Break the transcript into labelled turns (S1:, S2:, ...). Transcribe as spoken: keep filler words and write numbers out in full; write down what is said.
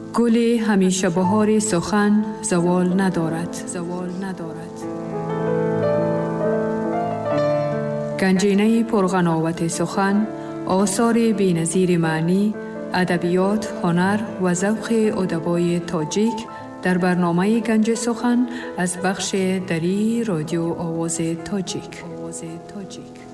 S1: گل همیشه بهار سخن زوال ندارد زوال ندارد گنجینه پرغناوت سخن، آثار بی‌نظیر معنی، ادبیات، هنر و ذوق ادبای تاجیک در برنامه گنج سخن از بخش دری رادیو آواز تاجیک.